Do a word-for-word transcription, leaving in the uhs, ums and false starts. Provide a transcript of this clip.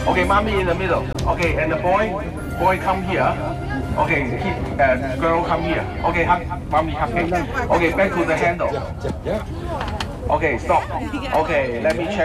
Okay, mommy in the middle. Okay, and the boy, boy come here. Okay, he, uh, girl come here. Okay, hug, mommy hugging. Okay, back to the handle. Okay, stop. Okay, let me check.